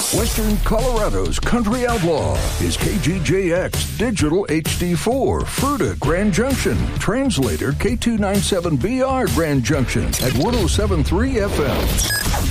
Western Colorado's country outlaw is KGJX Digital HD4, Fruita, Grand Junction. Translator K297BR, Grand Junction at 107.3 FM.